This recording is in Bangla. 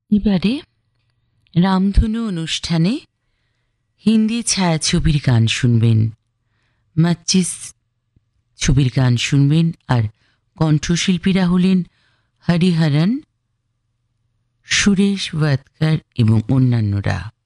এবারে রামধনু অনুষ্ঠানে হিন্দি ছায়াছবির গান শুনবেন। মাচিস ছবির গান শুনবেন, আর কণ্ঠশিল্পীরা হলেন হরিহরন, সুরেশ ওয়াদকার এবং অন্যান্যরা।